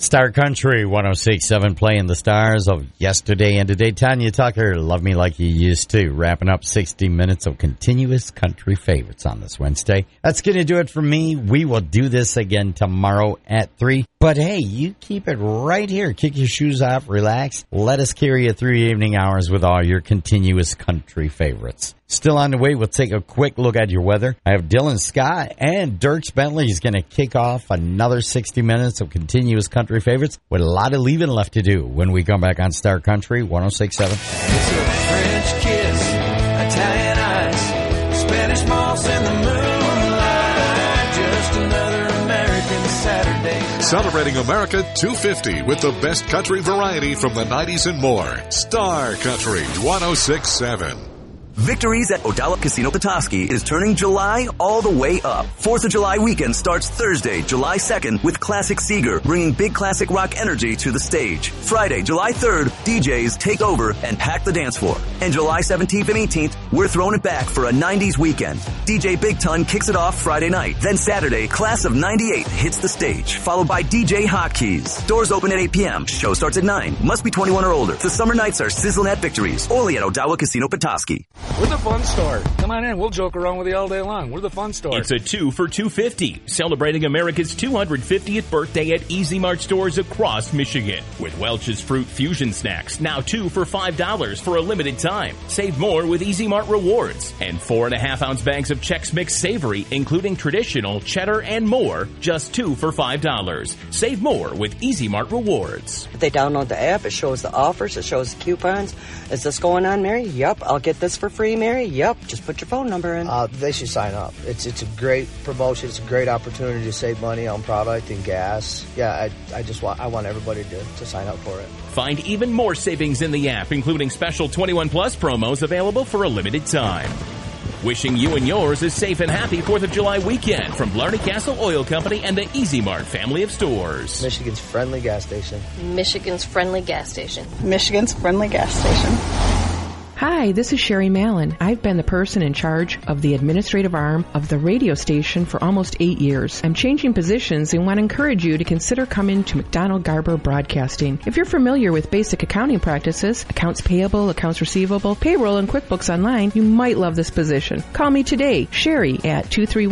Star Country 106.7 playing the stars of yesterday and today. Tanya Tucker, Love Me Like You Used To, wrapping up 60 minutes of continuous country favorites on this Wednesday. That's going to do it for me. We will do this again tomorrow at 3. But hey, you keep it right here. Kick your shoes off, relax. Let us carry you through your evening hours with all your continuous country favorites. Still on the way, we'll take a quick look at your weather. I have Dylan Scott and Dirks Bentley is going to kick off another 60 minutes of continuous country favorites with a lot of leaving left to do when we come back on Star Country 106.7. It's a French kiss, Italian ice, Spanish moss in the moonlight, just another American Saturday. Celebrating America 250 with the best country variety from the 90s and more. Star Country 106.7. Victories at O'Donnell Casino Petoskey is turning July all the way up. 4th of July weekend starts Thursday, July 2nd with Classic Seeger, bringing big classic rock energy to the stage. Friday, July 3rd, DJs take over and pack the dance floor. And July 17th and 18th, we're throwing it back for a 90s weekend. DJ Big Ton kicks it off Friday night. Then Saturday, Class of 98 hits the stage, followed by DJ Hotkeys. Doors open at 8 p.m. Show starts at 9. Must be 21 or older. The summer nights are sizzling at Victories, only at O'Donnell Casino Petoskey. We're the fun store. Come on in. We'll joke around with you all day long. We're the fun store. It's a 2 for $2.50, celebrating America's 250th birthday at Easy Mart stores across Michigan. With Welch's Fruit Fusion Snacks, now 2 for $5 for a limited time. Save more with Easy Mart Rewards. And 4.5-ounce bags of Chex Mix Savory, including traditional, cheddar, and more, just 2 for $5. Save more with Easy Mart Rewards. If they download the app, it shows the offers, it shows the coupons. Is this going on, Mary? Yep. I'll get this for free, Mary. Yep, just put your phone number in. They should sign up. It's a great promotion. It's a great opportunity to save money on product and gas. Yeah, I want everybody to sign up for it. Find even more savings in the app, including special 21 Plus promos available for a limited time. Wishing you and yours a safe and happy 4th of July weekend from Blarney Castle Oil Company and the Easy Mart family of stores. Michigan's friendly gas station. Michigan's friendly gas station. Michigan's friendly gas station. Hi, this is Sherry Mallon. I've been the person in charge of the administrative arm of the radio station for almost 8 years. I'm changing positions and want to encourage you to consider coming to McDonald Garber Broadcasting. If you're familiar with basic accounting practices, accounts payable, accounts receivable, payroll, and QuickBooks Online, you might love this position. Call me today, Sherry, at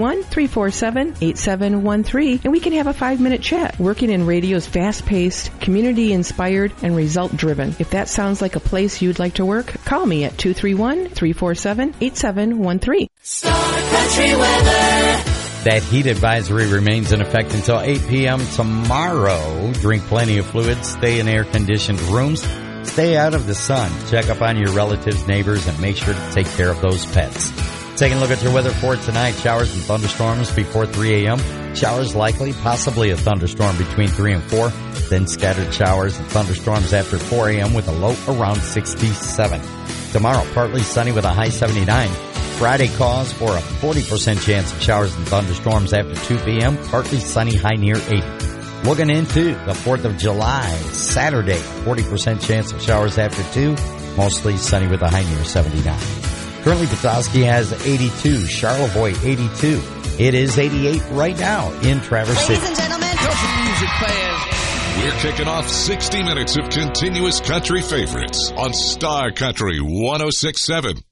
231-347-8713, and we can have a 5-minute chat. Working in radio's fast-paced, community-inspired, and result-driven. If that sounds like a place you'd like to work, call me at 231-347-8713. Star Country weather. That heat advisory remains in effect until 8 p.m. tomorrow. Drink plenty of fluids. Stay in air-conditioned rooms. Stay out of the sun. Check up on your relatives, neighbors, and make sure to take care of those pets. Taking a look at your weather for tonight. Showers and thunderstorms before 3 a.m. Showers likely, possibly a thunderstorm between 3 and 4. Then scattered showers and thunderstorms after 4 a.m. with a low around 67. Tomorrow, partly sunny with a high 79. Friday calls for a 40% chance of showers and thunderstorms after 2 p.m. Partly sunny, high near 80. Looking into the 4th of July, Saturday, 40% chance of showers after 2. Mostly sunny with a high near 79. Currently, Petoskey has 82. Charlevoix, 82. It is 88 right now in Traverse City. Ladies and gentlemen, country music fans. We're kicking off 60 minutes of continuous country favorites on Star Country 106.7.